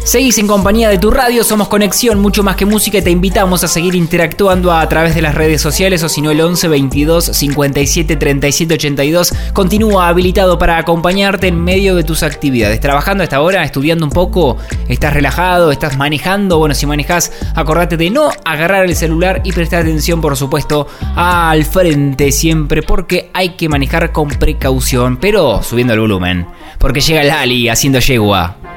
Seguís en compañía de tu radio, somos Conexión, mucho más que música, y te invitamos a seguir interactuando a través de las redes sociales, o si no el 11 22 57 37 82 continúa habilitado para acompañarte en medio de tus actividades. Trabajando a esta hora, estudiando un poco, estás relajado, estás manejando. Bueno, si manejas, acordate de no agarrar el celular y prestar atención, por supuesto, al frente siempre, porque hay que manejar con precaución, pero subiendo el volumen, porque llega Lali haciendo yegua.